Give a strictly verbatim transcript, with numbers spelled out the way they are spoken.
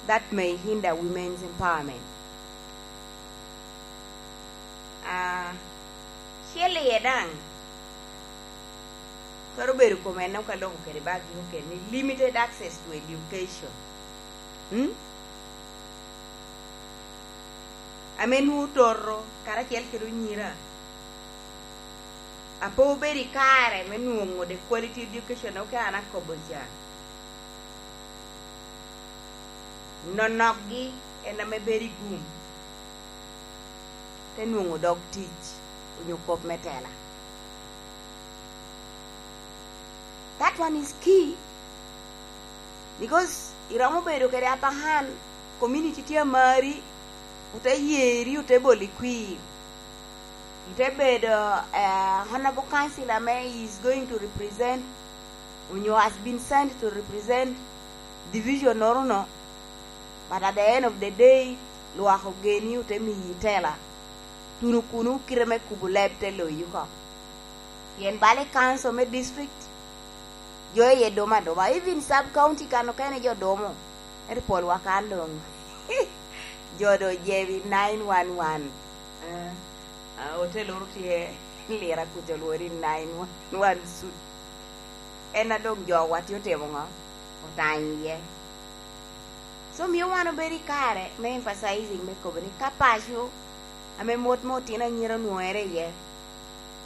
that may hinder women's empowerment. Ah, Shirley Edang, Koroberu Komeno Kalong Keribagi, okay, limited access to education. Hmm? Amenu Toro, Karakel Kirunyira. A po very care, menu the quality education, okay, and a coboja. No noggi, and I'm a very good. Then you will dog teach when you pop metala. That one is key. Because Iramo Bedo get upper hand, community tia mari, uta yeri, uta boli qui. It uh, Honorable Councillor May is going to represent, when you has been sent to represent division or no. But at the end of the day, Lua Hogeni utemi yitela. Tunukunu kireme kubuleb telo yuko. Yen Bale Council me district. Yo ye doma doma. Even sub county kano kene jo domo. Eri Paul Wakandong. Jodo Jevi nine one one. Uh, Hotel Urti Lira Kutelori nine one one suit. Ena dog jo what you tell me. Otang ye. So me want to very care, me emphasizing me cover capaccio. I mean, what more tina nyira nuere ye.